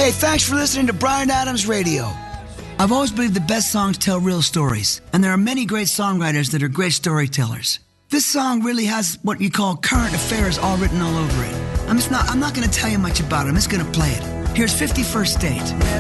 Hey, thanks for listening to Bryan Adams Radio. I've always believed the best songs tell real stories, and there are many great songwriters that are great storytellers. This song really has what you call current affairs all written all over it. I'm not going to tell you much about it. I'm just going to play it. Here's 51st State.